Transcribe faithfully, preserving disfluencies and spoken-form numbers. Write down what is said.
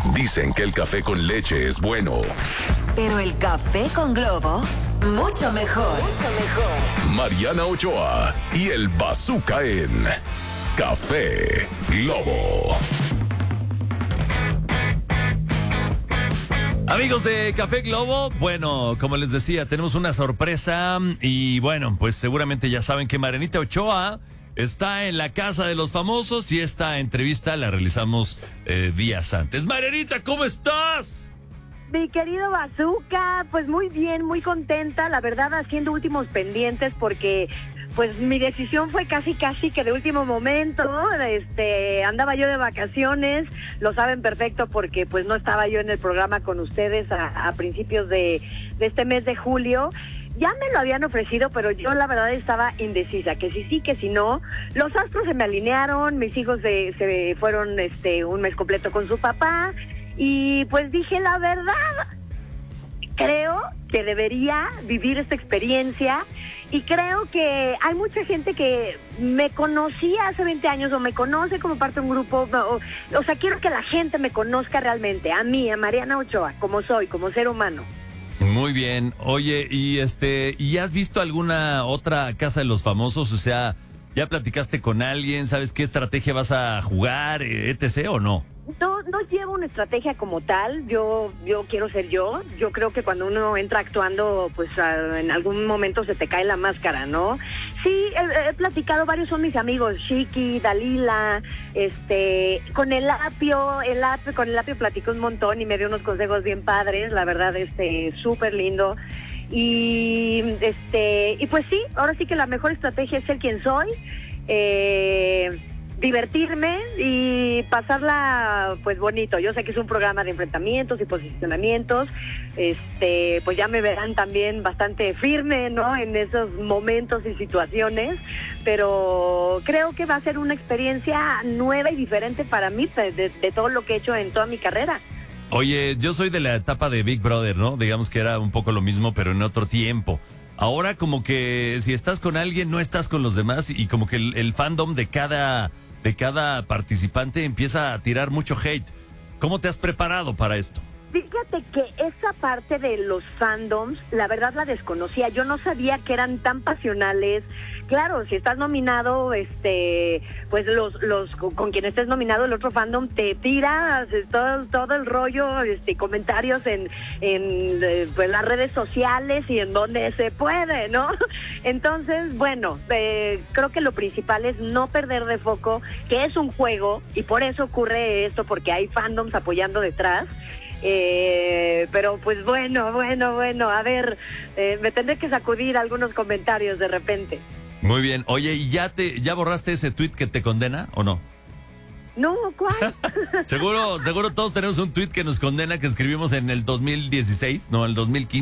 Dicen que el café con leche es bueno. Pero el café con Globo, mucho mejor. Mucho mejor. Mariana Ochoa y el Bazooka en Café Globo. Amigos de Café Globo, bueno, como les decía, tenemos una sorpresa y bueno, pues seguramente ya saben que Marianita Ochoa está en la casa de los famosos y esta entrevista la realizamos eh, días antes. Marianita, ¿cómo estás? Mi querido Bazooka, pues muy bien, muy contenta, la verdad haciendo últimos pendientes porque pues mi decisión fue casi casi que de último momento, este, andaba yo de vacaciones, lo saben perfecto porque pues no estaba yo en el programa con ustedes a, a principios de, de este mes de julio. Ya me lo habían ofrecido, pero yo la verdad estaba indecisa, que si sí, que si no. Los astros se me alinearon, mis hijos se, se fueron este un mes completo con su papá, y pues dije la verdad, creo que debería vivir esta experiencia, y creo que hay mucha gente que me conocía hace veinte años o me conoce como parte de un grupo, o, o sea, quiero que la gente me conozca realmente, a mí, a Mariana Ochoa, como soy, como ser humano. Muy bien. Oye, y este, ¿y has visto alguna otra casa de los famosos? O sea, ¿ya platicaste con alguien? ¿Sabes qué estrategia vas a jugar, etcétera o no? No, no llevo una estrategia como tal, yo yo quiero ser yo, yo creo que cuando uno entra actuando, pues a, en algún momento se te cae la máscara, ¿no? Sí, he, he platicado, varios son mis amigos, Chiqui, Dalila, este, con el Apio, el Apio, con el Apio platicé un montón y me dio unos consejos bien padres, la verdad, este, súper lindo. Y este, y pues sí, ahora sí que la mejor estrategia es ser quien soy, eh... divertirme y pasarla pues bonito. Yo sé que es un programa de enfrentamientos y posicionamientos, este pues ya me verán también bastante firme, ¿no?, en esos momentos y situaciones, pero creo que va a ser una experiencia nueva y diferente para mí de, de, de todo lo que he hecho en toda mi carrera. Oye, yo soy de la etapa de Big Brother, ¿no? Digamos que era un poco lo mismo, pero en otro tiempo. Ahora como que si estás con alguien, no estás con los demás y como que el, el fandom de cada... de cada participante empieza a tirar mucho hate. ¿Cómo te has preparado para esto? Fíjate que esa parte de los fandoms, la verdad la desconocía. Yo no sabía que eran tan pasionales. Claro, si estás nominado, este, pues los, los, con quien estés nominado, el otro fandom te tira todo, todo el rollo, este, comentarios en, en pues, las redes sociales y en donde se puede, ¿no? Entonces, bueno, eh, creo que lo principal es no perder de foco que es un juego y por eso ocurre esto, porque hay fandoms apoyando detrás. Eh, pero pues bueno, bueno, bueno, a ver, eh, me tendré que sacudir algunos comentarios de repente. Muy bien. Oye, ¿y ya te ya borraste ese tweet que te condena o no? No, ¿cuál? Seguro, seguro todos tenemos un tweet que nos condena que escribimos en el dos mil dieciséis, no, en el dos mil quince.